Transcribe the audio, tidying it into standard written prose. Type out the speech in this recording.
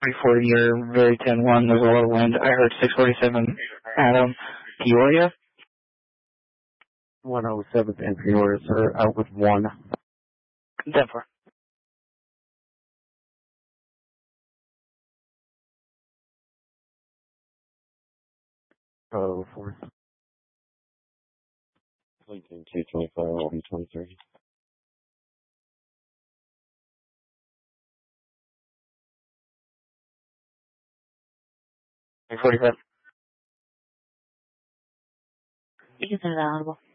340, you're very 10-1. There's a lot of wind. I heard 647, Adam, Peoria. 107th and Peoria, sir, out with 1. Denver. Oh, 4. Lincoln 225, I'll be 23. $45. Is available.